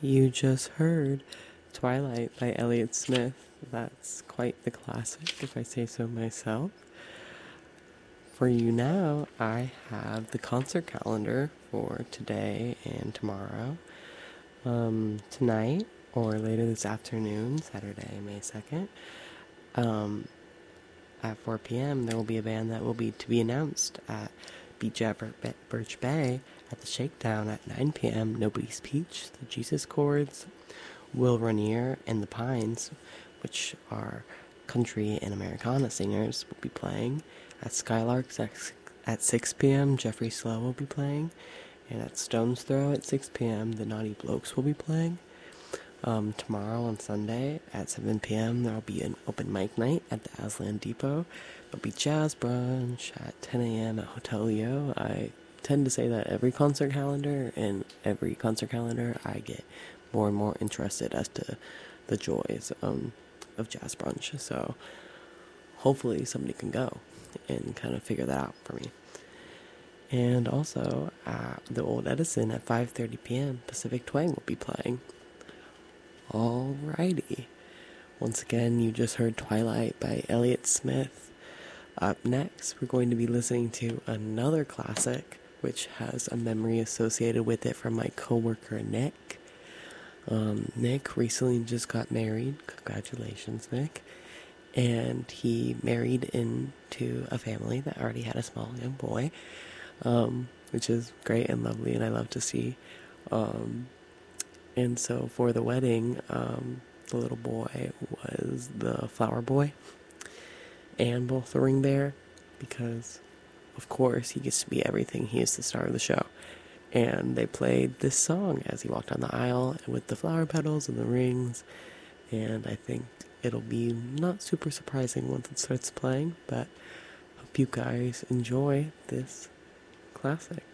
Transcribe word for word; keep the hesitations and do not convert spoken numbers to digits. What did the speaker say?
You just heard Twilight by Elliott Smith. That's quite the classic, if I say so myself. For you now, I have the concert calendar for today and tomorrow. Um, tonight, or later this afternoon, Saturday, May second, um, at four p.m., there will be a band that will be to be announced at Beach at Birch Bay at the Shakedown at nine p.m. Nobody's Peach, the Jesus Chords, Will Ranier, and the Pines, which are country and Americana singers, will be playing. At Skylarks at six p.m., Jeffrey Slow will be playing. And at Stone's Throw at six p.m., the Naughty Blokes will be playing. Um, tomorrow on Sunday at seven p.m. there will be an open mic night at the Aslan Depot. There'll be jazz brunch at ten a.m. at Hotel Leo. I tend to say that every concert calendar, and every concert calendar I get more and more interested as to the joys um, of jazz brunch. So hopefully somebody can go and kind of figure that out for me. And also at the Old Edison at five thirty p.m. Pacific Twang will be playing. Alrighty. Once again, you just heard Twilight by Elliott Smith. Up next, we're going to be listening to another classic, which has a memory associated with it from my coworker Nick. Um, Nick recently just got married. Congratulations, Nick. And he married into a family that already had a small young boy, um, which is great and lovely, and I love to see. Um, and so for the wedding, um, the little boy was the flower boy and both the ring bearer, because, of course, he gets to be everything. He is the star of the show. And they played this song as he walked down the aisle with the flower petals and the rings, and I think it'll be not super surprising once it starts playing, but hope you guys enjoy this classic.